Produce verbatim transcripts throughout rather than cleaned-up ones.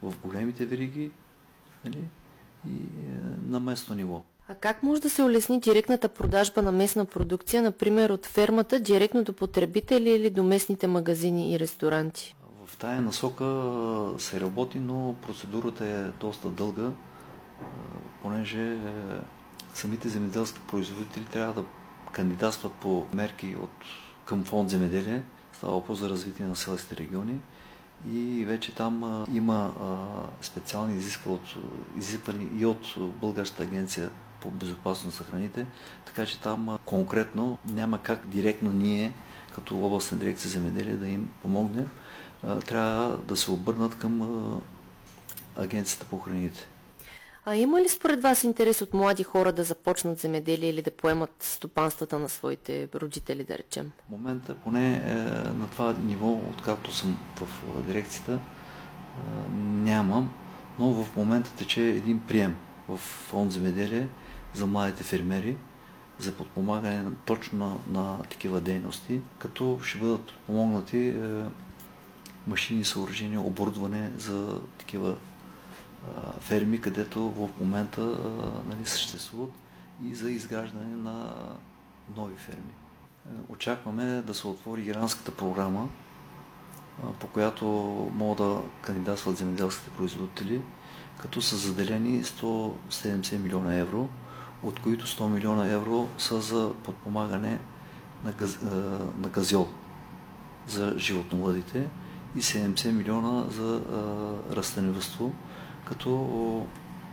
в големите вериги, нали, и на местно ниво. А как може да се улесни директната продажба на местна продукция, например от фермата, директно до потребители или до местните магазини и ресторанти? В тая насока се работи, но процедурата е доста дълга, понеже самите земеделски производители трябва да кандидатстват по мерки от, към фонд земеделие, става въпрос за развитие на селските региони, и вече там а, има а, специални изисквания и от Българската агенция по безопасност на храните, така че там а, конкретно няма как директно ние, като областна дирекция земеделие, да им помогнем. А, трябва да се обърнат към а, агенцията по храните. А има ли според вас интерес от млади хора да започнат земеделие или да поемат стопанствата на своите родители, да речем? В момента, поне е, на това ниво, откакто съм в дирекцията, е, нямам, но в момента тече един прием в фонд земеделие за младите фермери, за подпомагане точно на, на такива дейности, като ще бъдат помогнати е, машини, съоръжения, оборудване за такива ферми, където в момента нали, съществуват, и за изграждане на нови ферми. Очакваме да се отвори иранската програма, по която могат да кандидатстват земеделските производители, като са заделени сто и седемдесет милиона евро, от които сто милиона евро са за подпомагане на, газ, на газьол за животновъдите и седемдесет милиона за растениевъдство, като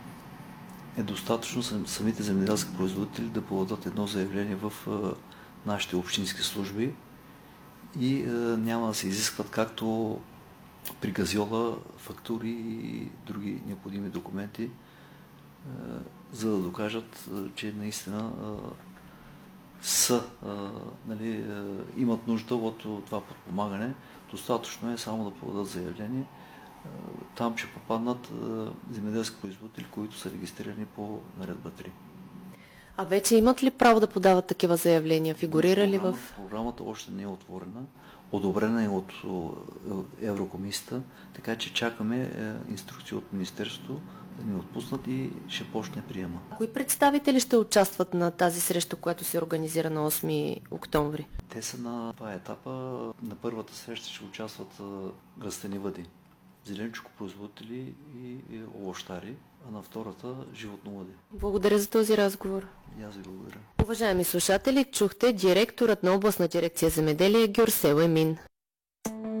е достатъчно самите земеделски производители да подадат едно заявление в нашите общински служби и няма да се изискват, както при газьола, фактури и други необходими документи, за да докажат, че наистина са, нали, имат нужда от това подпомагане. Достатъчно е само да подадат заявление. Там ще попаднат земеделски производители, които са регистрирани по наредба три. А вече имат ли право да подават такива заявления? Фигурира ли в... Програмата още не е отворена. Одобрена е от Еврокомисията, така че чакаме инструкции от Министерството да ни отпуснат и ще почне приема. Кои представители ще участват на тази среща, която се организира на осми октомври? Те са на два етапа. На първата среща ще участват растениевъди, зеленчукопроизводители и овощари, а на втората животновъди. Благодаря за този разговор. И аз ви благодаря. Уважаеми слушатели, чухте директорът на областна дирекция земеделие Гюрсел Емин.